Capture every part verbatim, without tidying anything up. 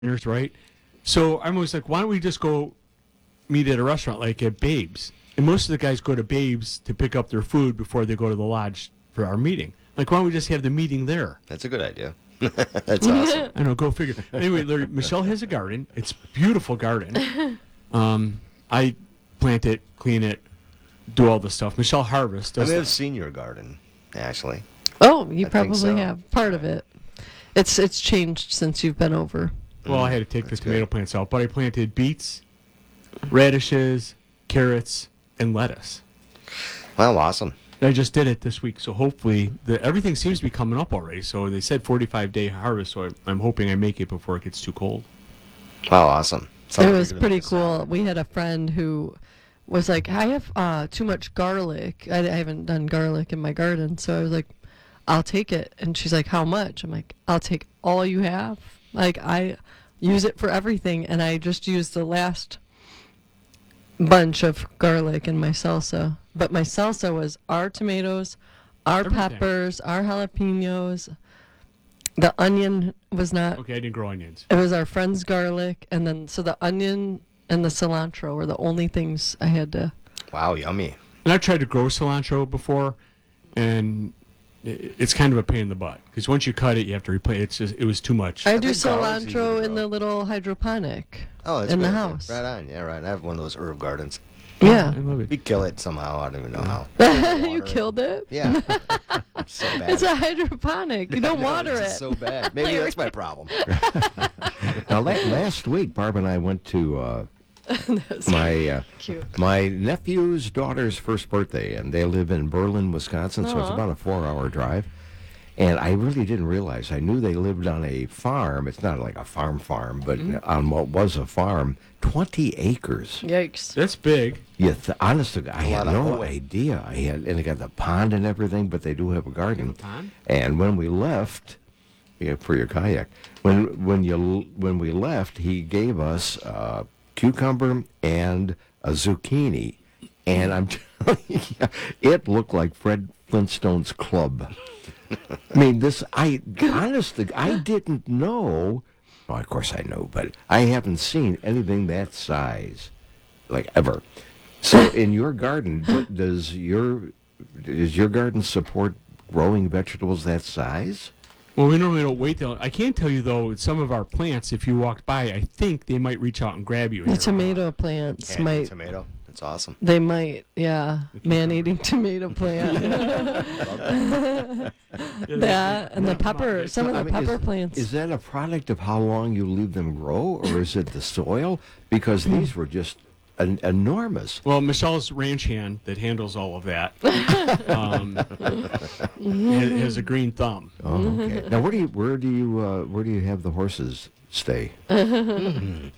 dinners, right? So I'm always like, why don't we just go meet at a restaurant like at Babe's? And most of the guys go to Babe's to pick up their food before they go to the lodge for our meeting. Like, why don't we just have the meeting there? That's a good idea. That's awesome. I know, go figure. Anyway, Larry, Michelle has a garden. It's a beautiful garden. Um, I plant it, clean it, do all the stuff. Michelle harvests. I Does may that. have seen your garden, actually. Oh, you I think probably so. have part of it. It's it's changed since you've been over. Well, I had to take the That's tomato good. plants out, but I planted beets, radishes, carrots, and lettuce. Well, awesome. I just did it this week, so hopefully the, everything seems to be coming up already. So they said forty-five day harvest, so I, I'm hoping I make it before it gets too cold. Wow, awesome. Sounds It like was you're gonna pretty make a cool. salad. We had a friend who was like, I have uh, too much garlic. I, I haven't done garlic in my garden. So I was like, I'll take it. And she's like, how much? I'm like, I'll take all you have. Like, I use it for everything. And I just used the last bunch of garlic in my salsa. But my salsa was our tomatoes, our Everything. peppers, our jalapenos. The onion was not. Okay, I didn't grow onions. It was our friend's garlic, and then so the onion and the cilantro were the only things I had to. Wow, yummy. And I've tried to grow cilantro before, and i- it's kind of a pain in the butt because once you cut it, you have to replace. It's just it was too much. I do think garlic's easy to cilantro in grow. the little hydroponic Oh, that's in the good. house. Right on. Yeah, right. I have one of those herb gardens. Yeah, I love it. We kill it somehow. I don't even know how. you killed it. Yeah. It's so bad. It's a hydroponic. You don't I know, water it's it. just so bad. Maybe that's my problem. Now, la- last week, Barb and I went to uh, That's my uh, cute. my nephew's daughter's first birthday, and they live in Berlin, Wisconsin, so it's Aw. about a four-hour drive. And I really didn't realize. I knew they lived on a farm. It's not like a farm farm, but on what was a farm, twenty acres. Yikes. That's big. Yeah, th- honest to God, I A had lot of no hoeing. idea. I had, and they got the pond and everything, but they do have a garden. pond? And when we left, yeah, for your kayak, when when you when we left, he gave us uh, cucumber and a zucchini, and I'm telling you, it looked like Fred Flintstone's club. I mean, this I honestly I didn't know. Well, of course I know, but I haven't seen anything that size, like ever. So, in your garden, d- does your does your garden support growing vegetables that size? Well, we normally don't wait till. I can tell you though, some of our plants, if you walked by, I think they might reach out and grab you. The tomato plants Candy might. tomato. That's awesome. They might. Yeah. Man-eating tomato plant. That and the pepper. Some of the I mean, pepper is, plants. Is that a product of how long you leave them grow, or is it the soil? Because these were just en- enormous. Well, Michelle's ranch hand that handles all of that um, has, has a green thumb. Oh, okay. Now, where do you where do you uh, where do you have the horses stay? Over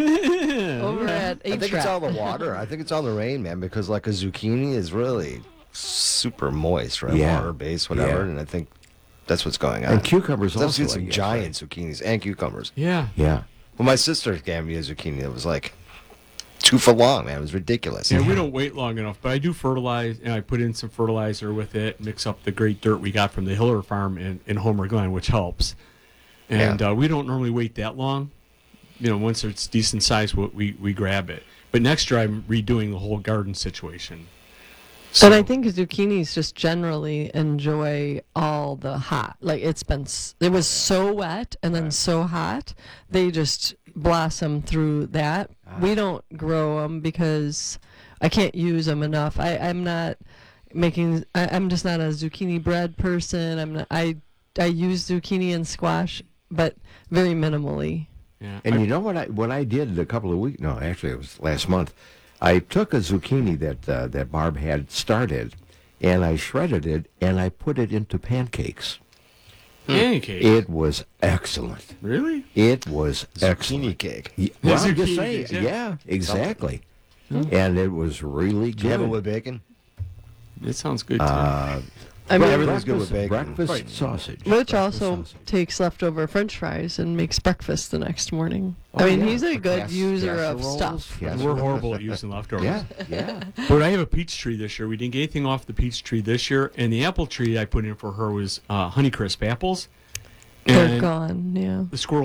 at I think it's A-Trap. all the water. I think it's all the rain, man, because like a zucchini is really super moist, right? Yeah. Water based, whatever. Yeah. And I think that's what's going on. And cucumbers I've also. seen I some guess, giant zucchinis and cucumbers. Yeah. Yeah. Well, my sister gave me a zucchini that was like two foot long, man. It was ridiculous. Yeah, we don't wait long enough, but I do fertilize, and I put in some fertilizer with it, mix up the great dirt we got from the Hiller farm in, in Homer Glen, which helps. And Yeah. uh, we don't normally wait that long. You know, once it's decent size, we, we, we grab it. But next year, I'm redoing the whole garden situation. But I So- think zucchinis just generally enjoy all the hot. Like it's been, s- it was so wet and then so hot, they just blossom through that. We don't grow them because I can't use them enough. I, I'm not making. I, I'm just not a zucchini bread person. I'm not. I I use zucchini and squash, but very minimally. Yeah. And I- you know what I what I did a couple of weeks? No, actually, it was last month. I took a zucchini that uh, that Barb had started, and I shredded it, and I put it into pancakes. pancake. It was excellent. Really? It was Zucchini excellent. cake. Y- Yeah, Well, I'm just zucchini saying, cakes, yeah. yeah, exactly. And it was really Do you have it good. with bacon? It sounds good, too. Uh, I Well, mean, everything's good breakfast, with bacon. breakfast Right. sausage. Rich Breakfast also sausage. takes leftover French fries and makes breakfast the next morning. Oh, I mean, yeah, he's a for good cas- user of casseroles, stuff. yes. We're horrible at using leftovers. Yeah, yeah. But I have a peach tree this year. We didn't get anything off the peach tree this year, and the apple tree I put in for her was uh, Honeycrisp apples. They're And gone, yeah. the squirrels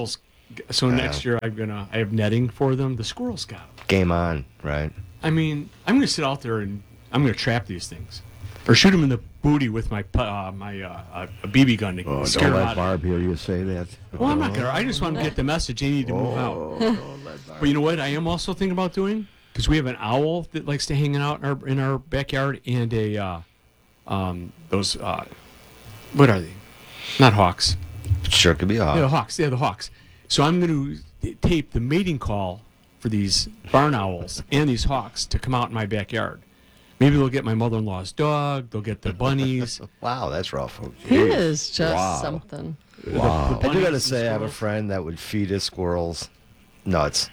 So next year I'm gonna I have netting for them. The squirrels got 'em. Game on, right? I mean, I'm gonna sit out there and I'm gonna trap these things, or shoot them in the booty with my pu- uh, my uh, uh, a B B gun to Oh, scare don't them let out. Barb hear you say that. Well, I'm not gonna. I just want to get the message. They need to move out. But you know what? I am also thinking about doing, because we have an owl that likes to hang out in our in our backyard, and a uh, um, those uh, what are they? Not hawks. Sure could be off. Yeah, the hawks. Yeah, the hawks. So I'm going to tape the mating call for these barn owls and these hawks to come out in my backyard. Maybe they'll get my mother-in-law's dog. They'll get the bunnies. Wow, that's rough. He is just Wow. something. Wow. I do bunnies gotta and say, I have a squirrels. friend that would feed his squirrels nuts.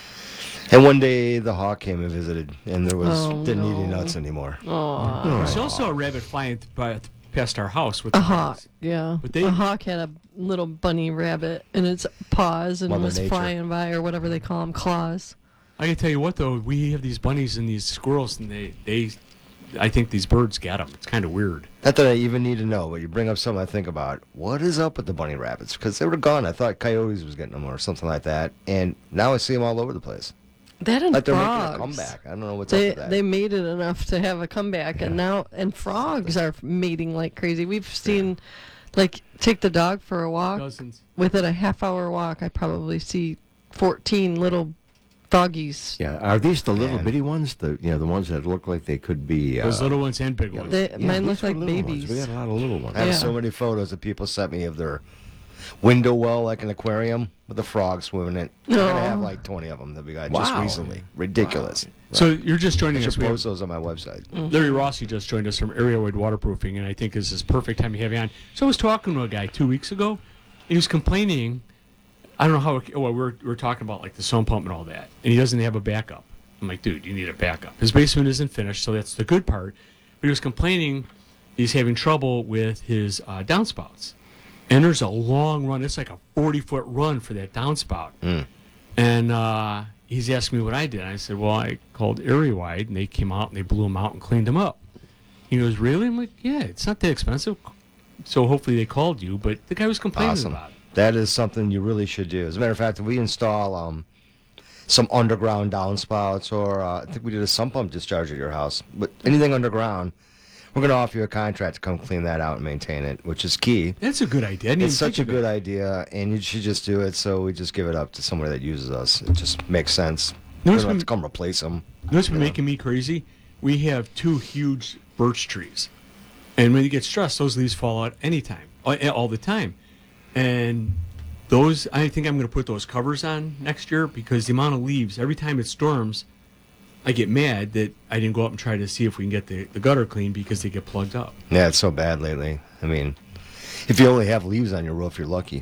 And one day the hawk came and visited, and there was Oh, didn't eat any no. nuts anymore. Oh, There's also a rabbit flying th- by, past our house with a the hawk. bunnies. Yeah, But they- a hawk had a little bunny rabbit in its paws and Mother was Nature. flying by, or whatever they call them, claws. I can tell you what, though, we have these bunnies and these squirrels, and they, they I think these birds get them. It's kind of weird. Not that I even need to know, but you bring up something I think about. What is up with the bunny rabbits? Because they were gone. I thought coyotes was getting them or something like that, and now I see them all over the place. That and Like they're frogs. making a comeback. I don't know what's They up with that. they made it enough to have a comeback, and now and frogs are mating like crazy. We've seen, like, take the dog for a walk. Dozens. Within a half hour walk, I probably see fourteen little froggies. Yeah, are these the little Man. bitty ones? The you know the ones that look like they could be. Uh, Those little ones and big ones. They, yeah, mine these look were like little ones. babies. We got a lot of little ones. I have Yeah. so many photos that people sent me of their window well, like an aquarium, with a frog swimming in it. I'm gonna have Aw. like twenty of them that we got just Wow. recently. Ridiculous. So you're just I joining should us. We have post those on my website. Larry Rossi just joined us from Areawood Waterproofing, and I think this is perfect time to have you on. So I was talking to a guy two weeks ago, and he was complaining. I don't know how. It, well, we're we're talking about like the sump pump and all that, and he doesn't have a backup. I'm like, dude, you need a backup. His basement isn't finished, so that's the good part. But he was complaining he's having trouble with his uh, downspouts, and there's a long run. It's like a forty foot run for that downspout. Mm. And uh, he's asking me what I did. I said, well, I called Area-Wide, and they came out and they blew them out and cleaned them up. He goes, really? I'm like, yeah, it's not that expensive. So hopefully they called you, but the guy was complaining Awesome. about it. That is something you really should do. As a matter of fact, if we install um, some underground downspouts, or uh, I think we did a sump pump discharge at your house, but anything underground, we're going to offer you a contract to come clean that out and maintain it, which is key. That's a good idea. I didn't It's even such a think of good it. idea, and you should just do it. So we just give it up to somebody that uses us. It just makes sense. You know You what's don't have been- to come replace them. You know what's been making me crazy? We have two huge birch trees. And when you get stressed, those leaves fall out anytime, all, all the time. And those, I think I'm going to put those covers on next year, because the amount of leaves, every time it storms, I get mad that I didn't go up and try to see if we can get the, the gutter clean, because they get plugged up. Yeah, it's so bad lately. I mean, if you only have leaves on your roof, you're lucky.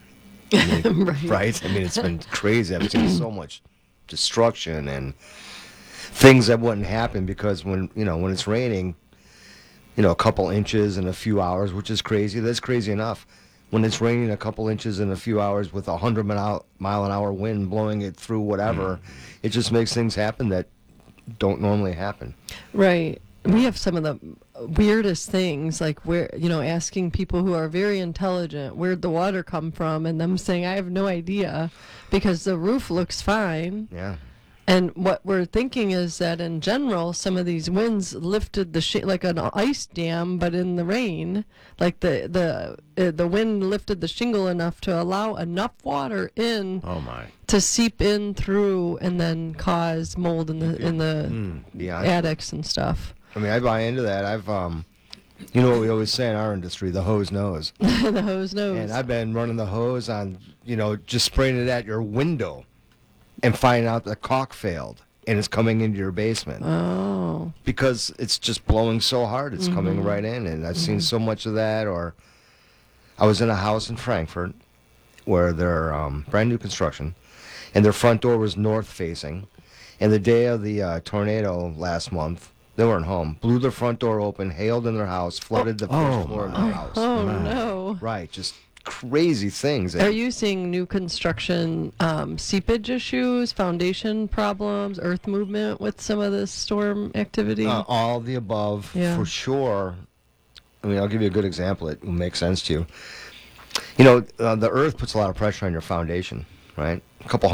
I mean, Right. right? I mean, it's been crazy. I've seen so much destruction and things that wouldn't happen because when you know when it's raining, you know, a couple inches in a few hours, which is crazy. That's crazy enough. When it's raining a couple inches in a few hours with a hundred mile mile an hour wind blowing it through whatever, it just makes things happen that don't normally happen. Right. We have some of the weirdest things, like where you know, asking people who are very intelligent where'd the water come from, and them saying I have no idea, because the roof looks fine. Yeah. And what we're thinking is that in general, some of these winds lifted the sh- like an ice dam, but in the rain, like the the uh, the wind lifted the shingle enough to allow enough water in Oh my. to seep in through and then cause mold in the in the Mm, beyond. attics and stuff. I mean, I buy into that. I've, um, you know what we always say in our industry, the hose knows. The hose knows. And I've been running the hose on, you know, just spraying it at your window and finding out the caulk failed and it's coming into your basement oh. because it's just blowing so hard. It's coming right in. And I've seen so much of that. Or I was in a house in Frankfurt where they're um, brand new construction and their front door was north facing. And the day of the uh, tornado last month, they weren't home. Blew their front door open, hailed in their house, flooded the first Oh, floor of my. their house. Oh no. Right, just crazy things. Are you seeing new construction um, seepage issues, foundation problems, earth movement with some of this storm activity? Uh, all the above, Yeah. for sure. I mean, I'll give you a good example. It will make sense to you. You know, uh, the earth puts a lot of pressure on your foundation. right? A couple